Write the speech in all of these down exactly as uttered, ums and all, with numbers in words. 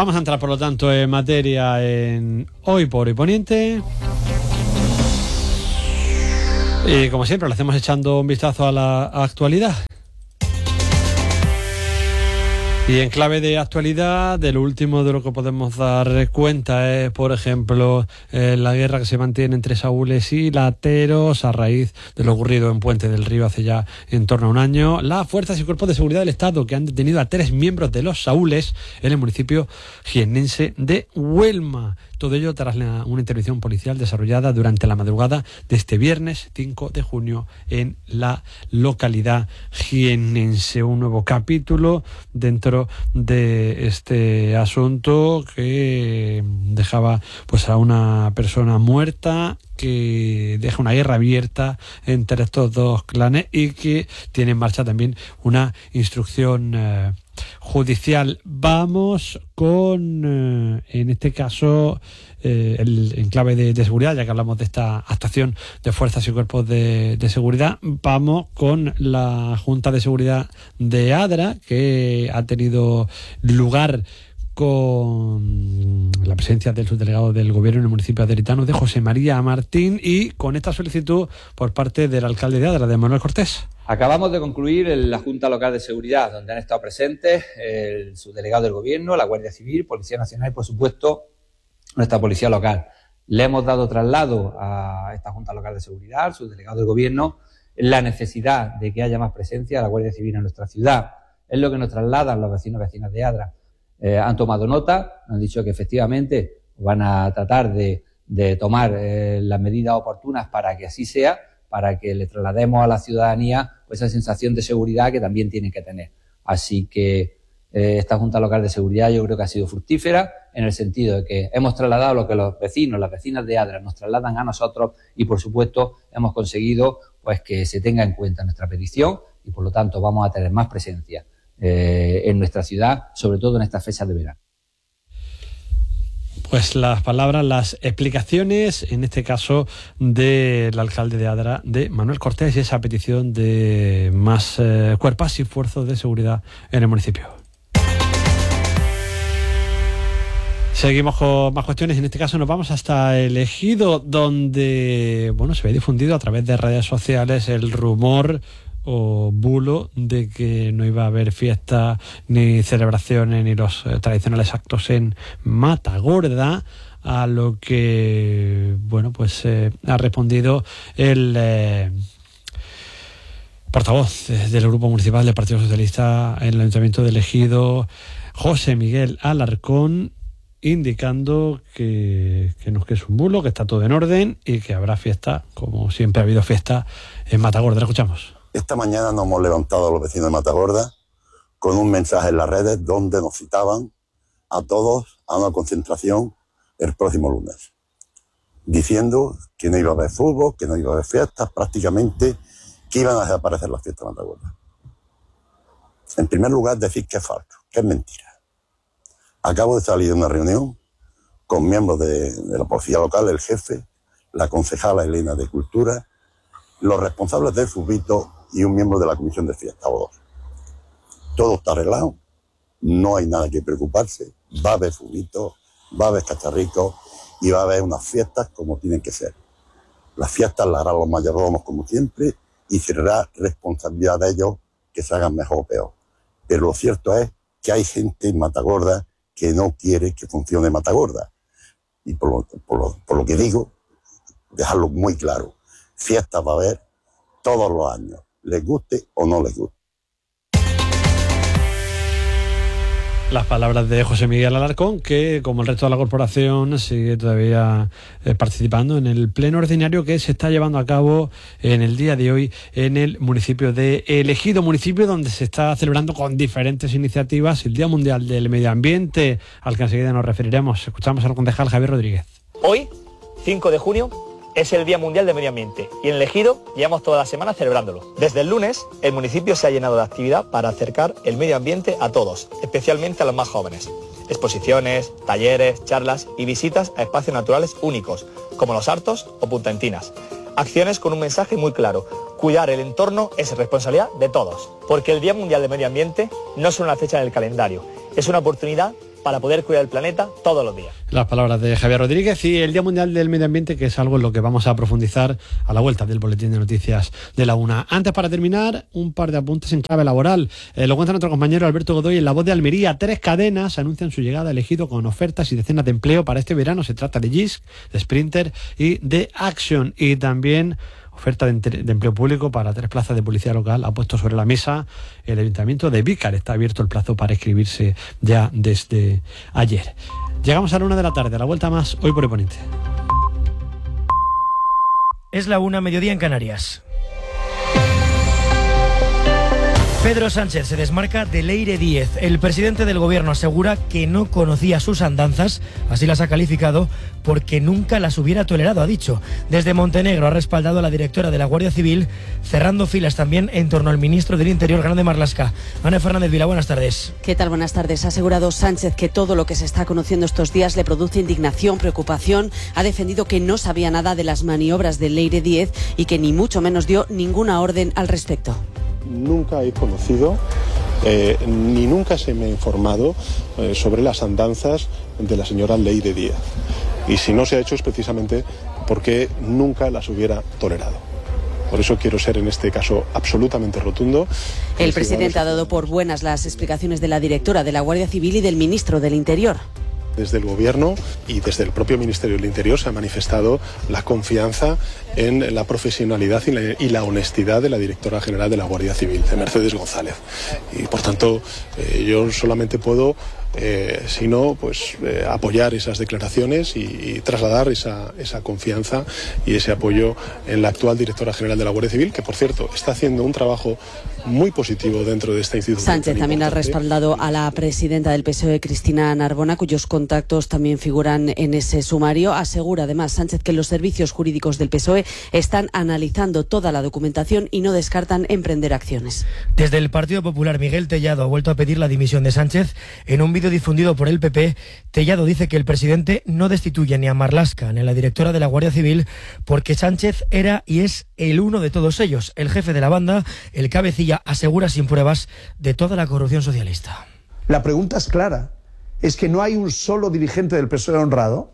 Vamos a entrar, por lo tanto, en materia en Hoy por Hoy Poniente. Y como siempre, lo hacemos echando un vistazo a la actualidad. Y en clave de actualidad, de lo último de lo que podemos dar cuenta es, por ejemplo, eh, la guerra que se mantiene entre saúles y lateros a raíz de lo ocurrido en Puente del Río hace ya en torno a un año. Las fuerzas y cuerpos de seguridad del Estado que han detenido a tres miembros de los saúles en el municipio jiennense de Huelma. Todo ello tras la, una intervención policial desarrollada durante la madrugada de este viernes cinco de junio en la localidad jiennense. Un nuevo capítulo dentro de este asunto que dejaba pues a una persona muerta, que deja una guerra abierta entre estos dos clanes y que tiene en marcha también una instrucción eh, judicial. Vamos con, eh, en este caso, eh, el enclave de, de seguridad, ya que hablamos de esta actuación de fuerzas y cuerpos de, de seguridad, vamos con la Junta de Seguridad de Adra, que ha tenido lugar con la presencia del subdelegado del Gobierno en el municipio aderitano de José María Martín y con esta solicitud por parte del alcalde de Adra, de Manuel Cortés. Acabamos de concluir en la Junta Local de Seguridad, donde han estado presentes el subdelegado del Gobierno, la Guardia Civil, Policía Nacional y, por supuesto, nuestra Policía Local. Le hemos dado traslado a esta Junta Local de Seguridad, al subdelegado del Gobierno, la necesidad de que haya más presencia de la Guardia Civil en nuestra ciudad. Es lo que nos trasladan los vecinos y vecinas de Adra. Eh, han tomado nota, han dicho que efectivamente van a tratar de, de tomar eh, las medidas oportunas para que así sea, para que le traslademos a la ciudadanía pues, esa sensación de seguridad que también tienen que tener. Así que eh, esta Junta Local de Seguridad yo creo que ha sido fructífera en el sentido de que hemos trasladado lo que los vecinos, las vecinas de Adra nos trasladan a nosotros y, por supuesto, hemos conseguido pues que se tenga en cuenta nuestra petición y, por lo tanto, vamos a tener más presencia Eh, en nuestra ciudad, sobre todo en estas fechas de verano. Pues las palabras, las explicaciones, en este caso del alcalde de Adra, de Manuel Cortés, y esa petición de más eh, cuerpos y fuerzas de seguridad en el municipio. Seguimos con más cuestiones. En este caso nos vamos hasta el Ejido, donde bueno se ve difundido a través de redes sociales el rumor o bulo de que no iba a haber fiestas ni celebraciones ni los eh, tradicionales actos en Matagorda, a lo que bueno pues eh, ha respondido el eh, portavoz del Grupo Municipal del Partido Socialista en el Ayuntamiento de Ejido, José Miguel Alarcón, indicando que, que no es que es un bulo, que está todo en orden y que habrá fiesta, como siempre ha habido fiesta en Matagorda. La escuchamos. Esta mañana nos hemos levantado a los vecinos de Matagorda con un mensaje en las redes donde nos citaban a todos a una concentración el próximo lunes, diciendo que no iba a haber fútbol, que no iba a haber fiestas, prácticamente que iban a desaparecer las fiestas de Matagorda. En primer lugar, decir que es falso, que es mentira. Acabo de salir de una reunión con miembros de, de la policía local, el jefe, la concejala Elena de Cultura, los responsables del Fubito y un miembro de la comisión de fiesta o dos. Todo está arreglado, no hay nada que preocuparse, va a haber Fubito, va a haber cacharricos y va a haber unas fiestas como tienen que ser. Las fiestas las harán los mayordomos como siempre y será responsabilidad de ellos que se hagan mejor o peor. Pero lo cierto es que hay gente en Matagorda que no quiere que funcione Matagorda. Y por lo, por lo, por lo que digo, dejarlo muy claro, fiestas va a haber todos los años, les guste o no les guste. Las palabras de José Miguel Alarcón, que como el resto de la corporación sigue todavía eh, participando en el pleno ordinario que se está llevando a cabo en el día de hoy en el municipio de El Ejido, municipio donde se está celebrando con diferentes iniciativas el Día Mundial del Medio Ambiente, al que enseguida nos referiremos. Escuchamos al concejal Javier Rodríguez. Hoy, cinco de junio, es el Día Mundial del Medio Ambiente y en El Ejido llevamos toda la semana celebrándolo. Desde el lunes, el municipio se ha llenado de actividad para acercar el medio ambiente a todos, especialmente a los más jóvenes. Exposiciones, talleres, charlas y visitas a espacios naturales únicos, como Los Hartos o Punta Entinas. Acciones con un mensaje muy claro: cuidar el entorno es responsabilidad de todos. Porque el Día Mundial del Medio Ambiente no es una fecha en el calendario, es una oportunidad para poder cuidar el planeta todos los días. Las palabras de Javier Rodríguez y el Día Mundial del Medio Ambiente, que es algo en lo que vamos a profundizar a la vuelta del boletín de noticias de la una. Antes, para terminar, un par de apuntes en clave laboral. Eh, lo cuenta nuestro compañero Alberto Godoy en La Voz de Almería. Tres cadenas anuncian su llegada a Elegido con ofertas y decenas de empleo para este verano. Se trata de Gisk, de Sprinter y de Action. Y también oferta de, de empleo público para tres plazas de policía local ha puesto sobre la mesa el Ayuntamiento de Vícar. Está abierto el plazo para inscribirse ya desde ayer. Llegamos a la una de la tarde, a la vuelta más Hoy por el Poniente. Es la una, mediodía en Canarias. Pedro Sánchez se desmarca de Leire Díez. El presidente del gobierno asegura que no conocía sus andanzas, así las ha calificado, porque nunca las hubiera tolerado, ha dicho. Desde Montenegro ha respaldado a la directora de la Guardia Civil, cerrando filas también en torno al ministro del Interior, Grande Marlaska. Ana Fernández Vila, buenas tardes. ¿Qué tal? Buenas tardes. Ha asegurado Sánchez que todo lo que se está conociendo estos días le produce indignación, preocupación. Ha defendido que no sabía nada de las maniobras de Leire Díez y que ni mucho menos dio ninguna orden al respecto. Nunca he conocido eh, ni nunca se me ha informado eh, sobre las andanzas de la señora Leire Díez. Y si no se ha hecho es precisamente porque nunca las hubiera tolerado. Por eso quiero ser en este caso absolutamente rotundo. El presidente ha dado por buenas las explicaciones de la directora de la Guardia Civil y del ministro del Interior. Desde el Gobierno y desde el propio Ministerio del Interior se ha manifestado la confianza en la profesionalidad y la, y la honestidad de la directora general de la Guardia Civil, de Mercedes González. Y por tanto, eh, yo solamente puedo, eh, si no, pues eh, apoyar esas declaraciones y, y trasladar esa, esa confianza y ese apoyo en la actual directora general de la Guardia Civil, que por cierto está haciendo un trabajo muy positivo dentro de esta institución. Sánchez también ha respaldado a la presidenta del P S O E, Cristina Narbona, cuyos contactos también figuran en ese sumario. Asegura además Sánchez que los servicios jurídicos del P S O E están analizando toda la documentación y no descartan emprender acciones. Desde el Partido Popular, Miguel Tellado ha vuelto a pedir la dimisión de Sánchez. En un vídeo difundido por el P P, Tellado dice que el presidente no destituye ni a Marlaska ni a la directora de la Guardia Civil porque Sánchez era y es el uno de todos ellos, el jefe de la banda, el cabecilla, asegura sin pruebas de toda la corrupción socialista. La pregunta es clara, es que no hay un solo dirigente del P S O E honrado.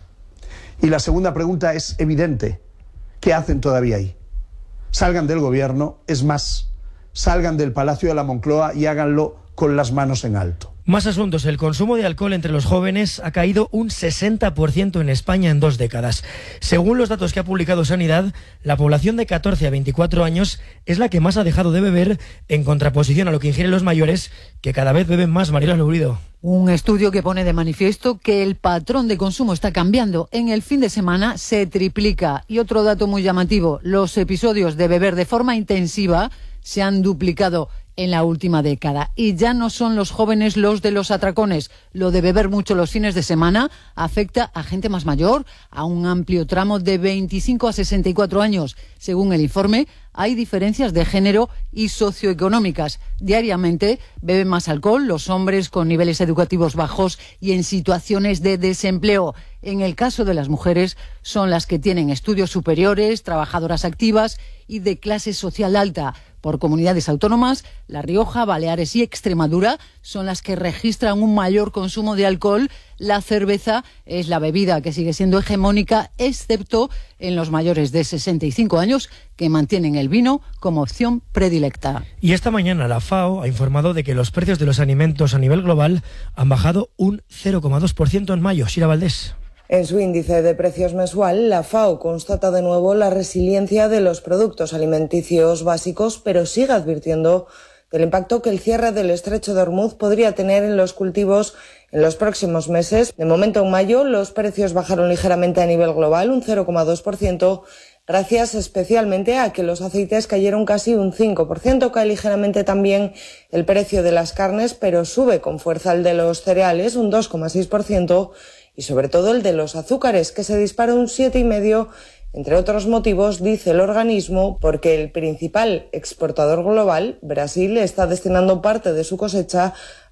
Y la segunda pregunta es evidente, ¿qué hacen todavía ahí? Salgan del gobierno, es más, salgan del Palacio de la Moncloa y háganlo con las manos en alto. Más asuntos. El consumo de alcohol entre los jóvenes ha caído un sesenta por ciento en España en dos décadas. Según los datos que ha publicado Sanidad, la población de catorce a veinticuatro años es la que más ha dejado de beber, en contraposición a lo que ingieren los mayores, que cada vez beben más. Mariela Lurido. Un estudio que pone de manifiesto que el patrón de consumo está cambiando. En el fin de semana se triplica. Y otro dato muy llamativo, los episodios de beber de forma intensiva se han duplicado en la última década. Y ya no son los jóvenes los de los atracones. Lo de beber mucho los fines de semana afecta a gente más mayor, a un amplio tramo de veinticinco a sesenta y cuatro años. Según el informe, hay diferencias de género y socioeconómicas. Diariamente beben más alcohol los hombres con niveles educativos bajos y en situaciones de desempleo. En el caso de las mujeres, son las que tienen estudios superiores, trabajadoras activas y de clase social alta. Por comunidades autónomas, La Rioja, Baleares y Extremadura son las que registran un mayor consumo de alcohol. La cerveza es la bebida que sigue siendo hegemónica, excepto en los mayores de sesenta y cinco años, que mantienen el vino como opción predilecta. Y esta mañana la FAO ha informado de que los precios de los alimentos a nivel global han bajado un cero coma dos por ciento en mayo. Sira Valdés. En su índice de precios mensual, la FAO constata de nuevo la resiliencia de los productos alimenticios básicos, pero sigue advirtiendo del impacto que el cierre del estrecho de Hormuz podría tener en los cultivos en los próximos meses. De momento, en mayo, los precios bajaron ligeramente a nivel global, un cero coma dos por ciento, gracias especialmente a que los aceites cayeron casi un cinco por ciento. Cae ligeramente también el precio de las carnes, pero sube con fuerza el de los cereales, un dos coma seis por ciento, y sobre todo el de los azúcares, que se dispara un siete coma cinco por ciento, entre otros motivos, dice el organismo, porque el principal exportador global, Brasil, está destinando parte de su cosecha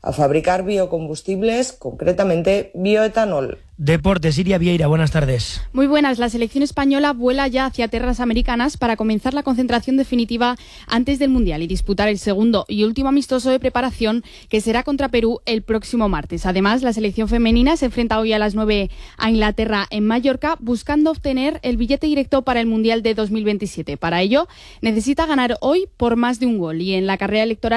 a fabricar biocombustibles, concretamente bioetanol. Deportes, Iria Vieira, buenas tardes. Muy buenas. La selección española vuela ya hacia tierras americanas para comenzar la concentración definitiva antes del Mundial y disputar el segundo y último amistoso de preparación, que será contra Perú el próximo martes. Además, la selección femenina se enfrenta hoy a las nueve a Inglaterra en Mallorca, buscando obtener el billete directo para el Mundial de dos mil veintisiete. Para ello, necesita ganar hoy por más de un gol, y en la carrera electoral